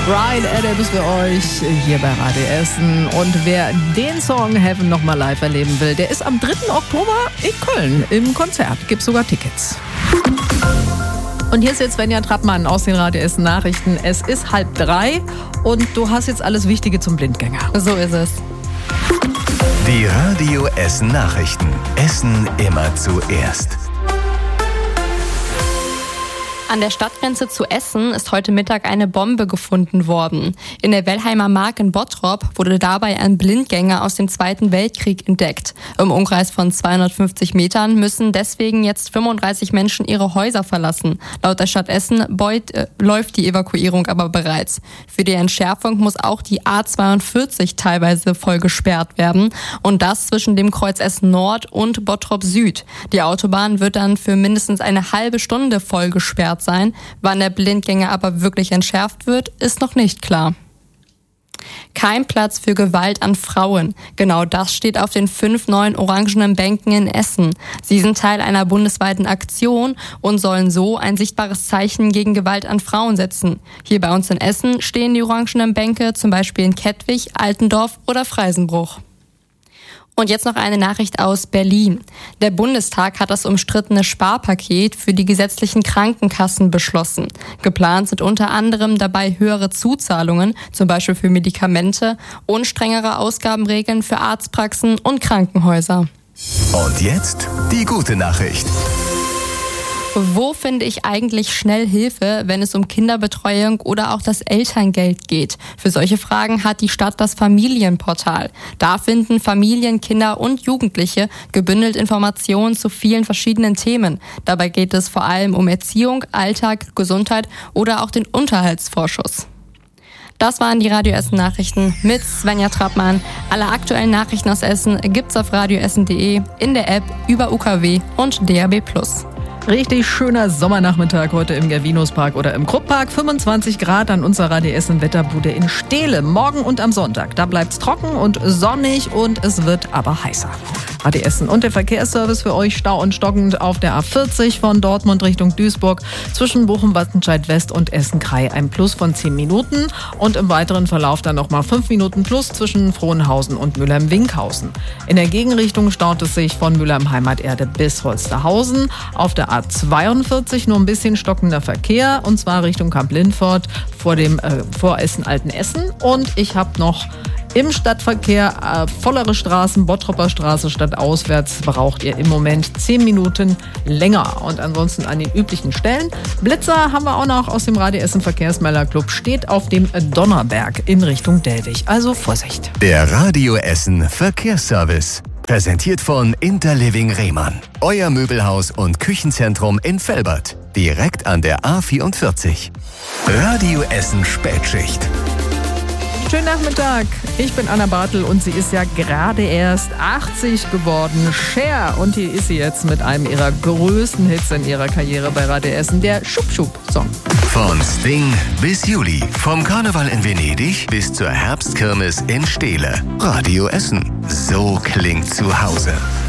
Bryan Adams für euch hier bei Radio Essen. Und wer den Song Heaven nochmal live erleben will, der ist am 3. Oktober in Köln im Konzert. Gibt sogar Tickets. Und hier ist jetzt Svenja Trappmann aus den Radio Essen Nachrichten. Es ist 2:30 und du hast jetzt alles Wichtige zum Blindgänger. So ist es. Die Radio Essen Nachrichten. Essen immer zuerst. An der Stadtgrenze zu Essen ist heute Mittag eine Bombe gefunden worden. In der Wellheimer Mark in Bottrop wurde dabei ein Blindgänger aus dem Zweiten Weltkrieg entdeckt. Im Umkreis von 250 Metern müssen deswegen jetzt 35 Menschen ihre Häuser verlassen. Laut der Stadt Essen läuft die Evakuierung aber bereits. Für die Entschärfung muss auch die A42 teilweise voll gesperrt werden. Und das zwischen dem Kreuz Essen Nord und Bottrop Süd. Die Autobahn wird dann für mindestens eine halbe Stunde voll gesperrt sein. Wann der Blindgänger aber wirklich entschärft wird, ist noch nicht klar. Kein Platz für Gewalt an Frauen. Genau das steht auf den 5 neuen orangenen Bänken in Essen. Sie sind Teil einer bundesweiten Aktion und sollen so ein sichtbares Zeichen gegen Gewalt an Frauen setzen. Hier bei uns in Essen stehen die orangenen Bänke zum Beispiel in Kettwig, Altendorf oder Freisenbruch. Und jetzt noch eine Nachricht aus Berlin. Der Bundestag hat das umstrittene Sparpaket für die gesetzlichen Krankenkassen beschlossen. Geplant sind unter anderem dabei höhere Zuzahlungen, zum Beispiel für Medikamente, und strengere Ausgabenregeln für Arztpraxen und Krankenhäuser. Und jetzt die gute Nachricht. Wo finde ich eigentlich schnell Hilfe, wenn es um Kinderbetreuung oder auch das Elterngeld geht? Für solche Fragen hat die Stadt das Familienportal. Da finden Familien, Kinder und Jugendliche gebündelt Informationen zu vielen verschiedenen Themen. Dabei geht es vor allem um Erziehung, Alltag, Gesundheit oder auch den Unterhaltsvorschuss. Das waren die Radio Essen Nachrichten mit Svenja Trappmann. Alle aktuellen Nachrichten aus Essen gibt's auf radioessen.de, in der App, über UKW und DAB+. Richtig schöner Sommernachmittag heute im Gervinuspark oder im Krupppark. 25 Grad an unserer Radio Essen Wetterbude in Stehle. Morgen und am Sonntag. Da bleibt's trocken und sonnig und es wird aber heißer. Radio Essen und der Verkehrsservice für euch stau- und stockend auf der A40 von Dortmund Richtung Duisburg zwischen Bochum-Wattenscheid West und Essen-Krei. Ein Plus von 10 Minuten und im weiteren Verlauf dann nochmal 5 Minuten plus zwischen Frohnhausen und Mülheim-Winkhausen. In der Gegenrichtung staut es sich von Mülheim-Heimaterde bis Holsterhausen. Auf der A42 nur ein bisschen stockender Verkehr und zwar Richtung Kamp-Lindfort vor Essen-Altenessen. Und ich habe noch im Stadtverkehr vollere Straßen, Bottropper Straße stadtauswärts braucht ihr im Moment 10 Minuten länger. Und ansonsten an den üblichen Stellen. Blitzer haben wir auch noch aus dem Radio Essen Verkehrsmelderclub, steht auf dem Donnerberg in Richtung Delwig. Also Vorsicht. Der Radio Essen Verkehrsservice. Präsentiert von Interliving Rehmann. Euer Möbelhaus und Küchenzentrum in Velbert. Direkt an der A44. Radio Essen Spätschicht. Schönen Nachmittag, ich bin Anna Bartel und sie ist ja gerade erst 80 geworden. Cher, und hier ist sie jetzt mit einem ihrer größten Hits in ihrer Karriere bei Radio Essen, der Schub-Schub-Song. Von Sting bis Juli, vom Karneval in Venedig bis zur Herbstkirmes in Steele. Radio Essen, so klingt zu Hause.